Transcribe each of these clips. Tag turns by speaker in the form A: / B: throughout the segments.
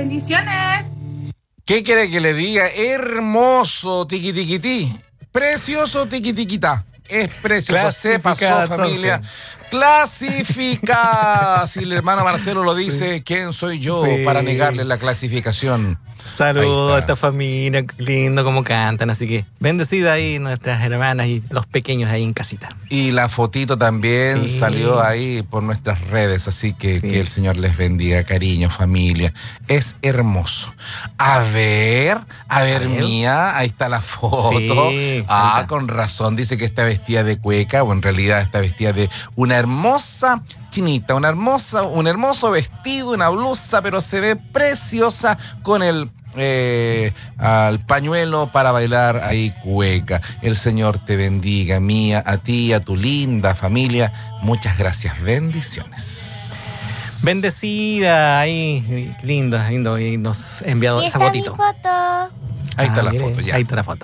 A: bendiciones.
B: ¿Qué quiere que le diga? Hermoso tiquitiquití, precioso tiquitiquitá. Es precioso, se pasó, familia. Entonces. Clasificada. Si el hermano Marcelo lo dice, sí. ¿Quién soy yo para negarle la clasificación?
C: Saludos a esta familia, lindo como cantan, así que bendecida ahí nuestras hermanas y los pequeños ahí en casita.
B: Y la fotito también salió ahí por nuestras redes, así que que el Señor les bendiga, cariño, familia. Es hermoso. A ver, mía, ahí está la foto. Sí, con razón, dice que está vestida de cueca, o en realidad está vestida de una hermosa chinita, un hermoso vestido, una blusa, pero se ve preciosa con el al pañuelo para bailar ahí cueca. El Señor te bendiga, mía, a ti, a tu linda familia. Muchas gracias, bendiciones.
C: Bendecida, ahí, lindo, y nos ha enviado esa fotito.
B: Ahí está la foto, ya.
C: Ahí está la foto.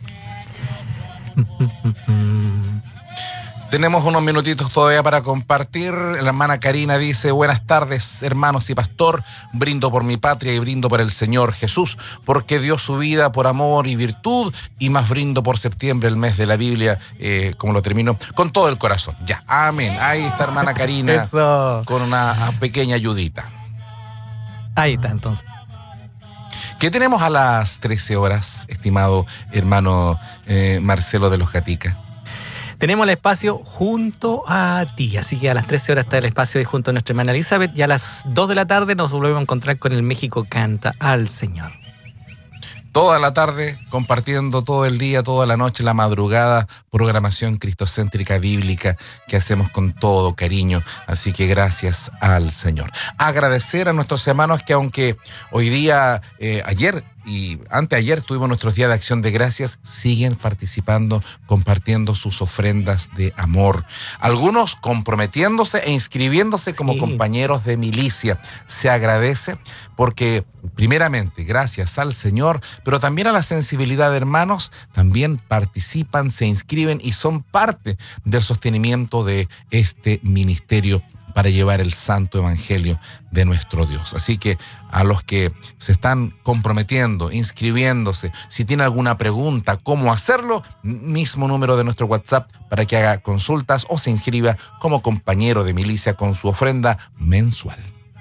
B: Tenemos unos minutitos todavía para compartir. La hermana Karina dice: buenas tardes, hermanos y pastor. Brindo por mi patria y brindo por el Señor Jesús, porque dio su vida por amor y virtud. Y más brindo por septiembre, el mes de la Biblia, como lo termino, con todo el corazón. Ya, amén. Ahí está hermana Karina.
C: Eso.
B: Con una pequeña ayudita.
C: Ahí está, entonces.
B: ¿Qué tenemos a las 13 horas, estimado hermano Marcelo de los Gatica?
C: Tenemos el espacio junto a ti, así que a las 13 horas está el espacio ahí junto a nuestra hermana Elizabeth, y a las 2 de la tarde nos volvemos a encontrar con el México Canta al Señor.
B: Toda la tarde, compartiendo todo el día, toda la noche, la madrugada, programación cristocéntrica bíblica que hacemos con todo cariño. Así que gracias al Señor. Agradecer a nuestros hermanos que aunque hoy día, ayer y anteayer tuvimos nuestros días de acción de gracias, siguen participando, compartiendo sus ofrendas de amor. Algunos comprometiéndose e inscribiéndose como compañeros de milicia. Se agradece porque, primeramente, gracias al Señor, pero también a la sensibilidad de hermanos, también participan, se inscriben y son parte del sostenimiento de este ministerio para llevar el santo evangelio de nuestro Dios. Así que a los que se están comprometiendo, inscribiéndose, si tiene alguna pregunta, cómo hacerlo, mismo número de nuestro WhatsApp para que haga consultas o se inscriba como compañero de milicia con su ofrenda mensual.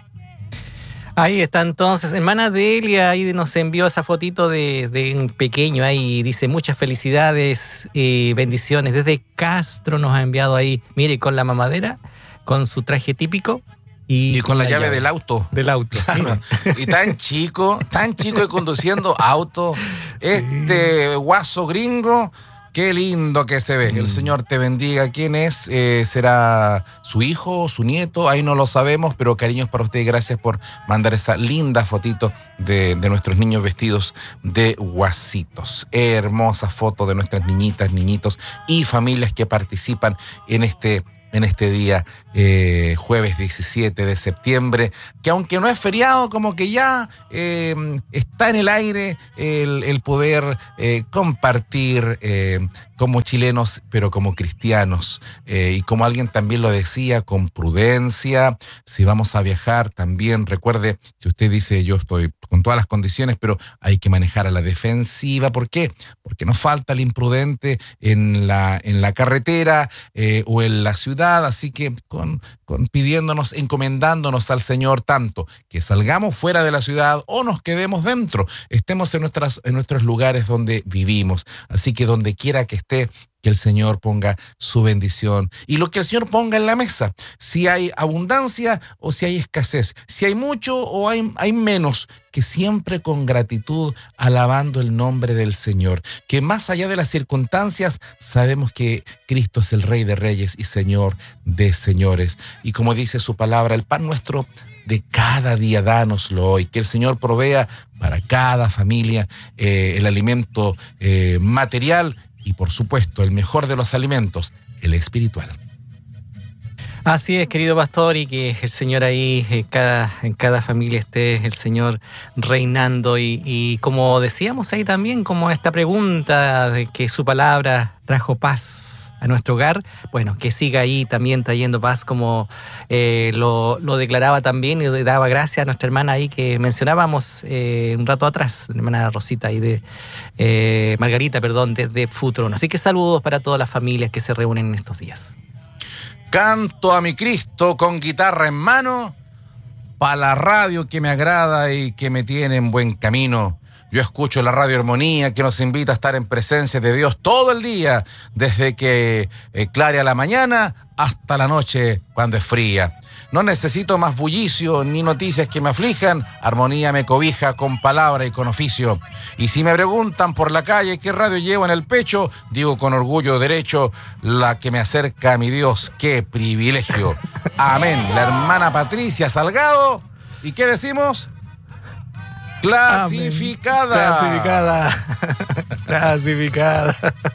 C: Ahí está entonces, hermana Delia, ahí nos envió esa fotito de un pequeño, ahí dice muchas felicidades y bendiciones. Desde Castro nos ha enviado ahí, mire, con la mamadera, con su traje típico.
B: Y con la llave del auto.
C: Del auto.
B: Claro. Y tan chico y conduciendo auto. Guaso gringo, qué lindo que se ve. El Señor te bendiga. ¿Quién es? ¿Será su hijo, su nieto? Ahí no lo sabemos, pero cariños para usted y gracias por mandar esa linda fotito de nuestros niños vestidos de guasitos. Hermosa foto de nuestras niñitas, niñitos y familias que participan en este día, jueves 17 de septiembre, que aunque no es feriado, como que ya está en el aire el poder compartir como chilenos, pero como cristianos, y como alguien también lo decía, con prudencia. Si vamos a viajar también, recuerde, si usted dice yo estoy con todas las condiciones, pero hay que manejar a la defensiva. ¿Por qué? Porque nos falta el imprudente en la carretera o en la ciudad, así que pidiéndonos, encomendándonos al Señor tanto que salgamos fuera de la ciudad o nos quedemos dentro, estemos en nuestros lugares donde vivimos. Así que donde quiera que esté, que el Señor ponga su bendición y lo que el Señor ponga en la mesa, si hay abundancia o si hay escasez, si hay mucho o hay menos, que siempre con gratitud, alabando el nombre del Señor, que más allá de las circunstancias sabemos que Cristo es el Rey de Reyes y Señor de Señores, y como dice su palabra, el pan nuestro de cada día dánoslo hoy, que el Señor provea para cada familia el alimento material y por supuesto el mejor de los alimentos, el espiritual.
C: Así es, querido pastor, y que el Señor ahí en cada familia esté el Señor reinando y como decíamos ahí también, como esta pregunta de que su palabra trajo paz a nuestro hogar, bueno, que siga ahí también trayendo paz como lo declaraba también y le daba gracias a nuestra hermana ahí que mencionábamos un rato atrás, la hermana Rosita ahí de Margarita, perdón, desde Futrón. Así que saludos para todas las familias que se reúnen en estos días.
B: Canto a mi Cristo con guitarra en mano, pa' la radio que me agrada y que me tiene en buen camino. Yo escucho la Radio Armonía que nos invita a estar en presencia de Dios todo el día, desde que clarea la mañana hasta la noche cuando es fría. No necesito más bullicio ni noticias que me aflijan, Armonía me cobija con palabra y con oficio. Y si me preguntan por la calle qué radio llevo en el pecho, digo con orgullo derecho, la que me acerca a mi Dios, qué privilegio. Amén. La hermana Patricia Salgado, ¿y qué decimos? Clasificada.
C: Amén. Clasificada.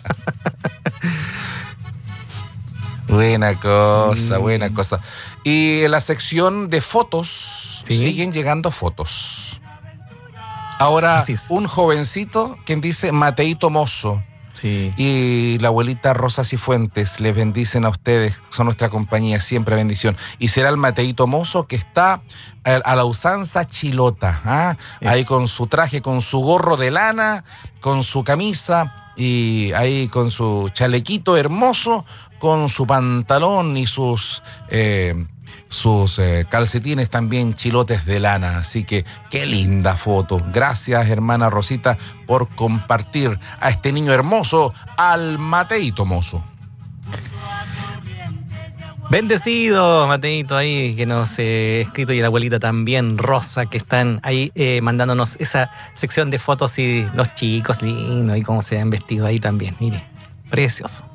B: Buena cosa. Y en la sección de fotos, ¿sí? Siguen llegando fotos. Ahora, un jovencito que dice Mateito Mozo.
C: Sí.
B: Y la abuelita Rosa Cifuentes les bendicen a ustedes, son nuestra compañía, siempre bendición. Y será el Mateito Mozo que está a la usanza chilota, ¿ah? Ahí con su traje, con su gorro de lana, con su camisa y ahí con su chalequito hermoso, con su pantalón y sus calcetines también chilotes de lana. Así que qué linda foto. Gracias, hermana Rosita, por compartir a este niño hermoso, al Mateito Mozo.
C: Bendecido, Mateito, ahí que nos ha escrito, y la abuelita también, Rosa, que están ahí mandándonos esa sección de fotos y los chicos lindos y cómo se han vestido ahí también. Mire, precioso.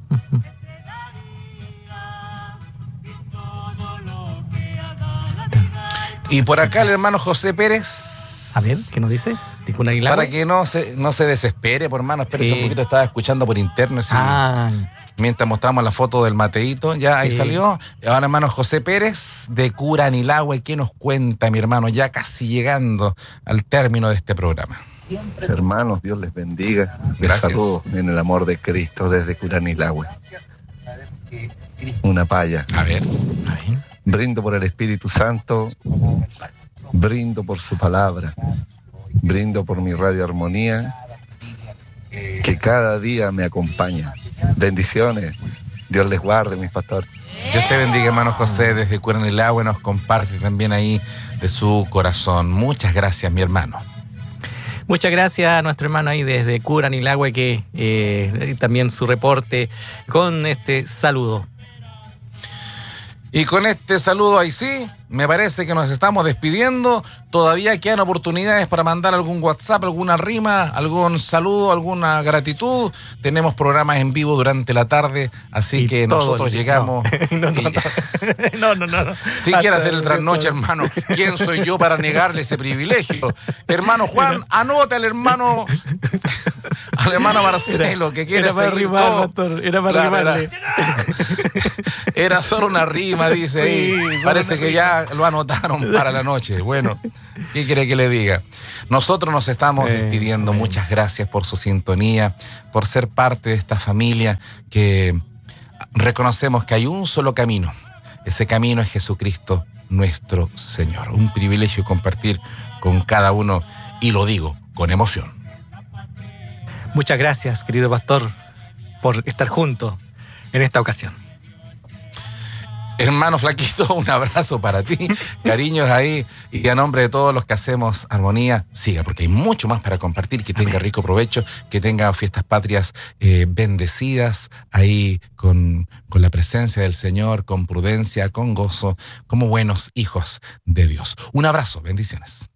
B: Y por acá el hermano José Pérez.
C: A ver, ¿qué nos dice?
B: Para que no se desespere, por hermano, espérese un poquito, estaba escuchando por interno. Sí. Mientras mostramos la foto del Mateito, ya ahí salió. Ahora, hermano José Pérez, de Curanilahue, ¿qué nos cuenta, mi hermano? Ya casi llegando al término de este programa.
A: Hermanos, Dios les bendiga. Les saludo en el amor de Cristo desde Curanilahue. Una paya.
B: A ver.
A: Brindo por el Espíritu Santo, brindo por su palabra, brindo por mi Radio Armonía, que cada día me acompaña. Bendiciones, Dios les guarde, mis pastores.
B: Dios te bendiga, hermano José, desde Curanilahue, nos comparte también ahí de su corazón. Muchas gracias, mi hermano.
C: Muchas gracias a nuestro hermano ahí desde Curanilahue, que también su reporte con este saludo.
B: Y con este saludo ahí sí, me parece que nos estamos despidiendo. Todavía quedan oportunidades para mandar algún WhatsApp, alguna rima, algún saludo, alguna gratitud. Tenemos programas en vivo durante la tarde, así que nosotros llegamos.
C: No.
B: Si quiere hacer el trasnoche, hermano, ¿quién soy yo para negarle ese privilegio? Hermano Juan, anota al hermano Marcelo, que quiere seguir
C: rimar, todo. Pastor, era para rimarle.
B: Era solo una rima, dice ahí. Parece que ya lo anotaron para la noche. Bueno, ¿qué quiere que le diga? Nosotros nos estamos despidiendo. Muchas gracias por su sintonía, por ser parte de esta familia que reconocemos que hay un solo camino. Ese camino es Jesucristo, nuestro Señor. Un privilegio compartir con cada uno, y lo digo con emoción.
C: Muchas gracias, querido pastor, por estar juntos en esta ocasión.
B: Hermano Flaquito, un abrazo para ti, cariños ahí, y a nombre de todos los que hacemos Armonía, siga, porque hay mucho más para compartir, que tenga rico provecho, que tenga fiestas patrias bendecidas, ahí con la presencia del Señor, con prudencia, con gozo, como buenos hijos de Dios. Un abrazo, bendiciones.